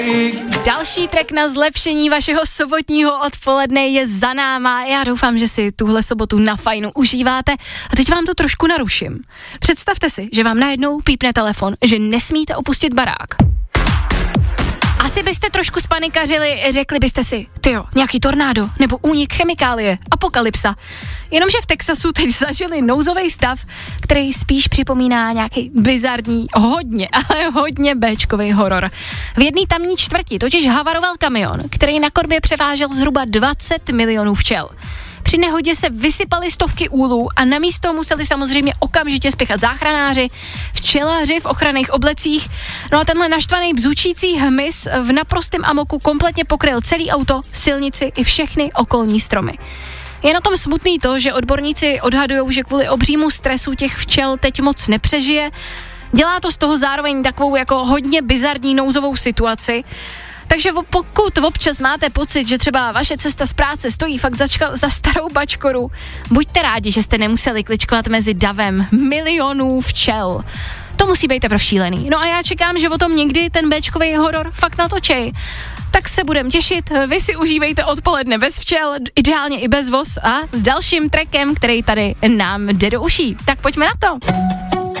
Další track na zlepšení vašeho sobotního odpoledne je za náma. Já doufám, že si tuhle sobotu na fajnu užíváte. A teď vám to trošku naruším. Představte si, že vám najednou pípne telefon, že nesmíte opustit barák. Asi byste trošku spanikařili, řekli byste si, tyjo, nějaký tornádo, nebo únik chemikálie, apokalypsa. Jenomže v Texasu teď zažili nouzový stav, který spíš připomíná nějaký bizarní, hodně béčkový horor. V jedné tamní čtvrti totiž havaroval kamion, který na korbě převážel zhruba 20 milionů včel. Při nehodě se vysypaly stovky úlů a na místo museli samozřejmě okamžitě spěchat záchranáři, včelaři v ochranných oblecích. No a tenhle naštvaný bzučící hmyz v naprostém amoku kompletně pokryl celý auto, silnici i všechny okolní stromy. Je na tom smutný to, že odborníci odhadujou, že kvůli obřímu stresu těch včel teď moc nepřežije. Dělá to z toho zároveň takovou jako hodně bizarní nouzovou situaci. Takže pokud občas máte pocit, že třeba vaše cesta z práce stojí fakt za starou bačkoru, buďte rádi, že jste nemuseli kličkovat mezi davem milionů včel. To musí být teprve šílený. No a já čekám, že o tom někdy ten béčkový horor fakt natočej. Tak se budem těšit, vy si užívejte odpoledne bez včel, ideálně i bez voz a s dalším trackem, který tady nám jde do uší. Tak pojďme na to.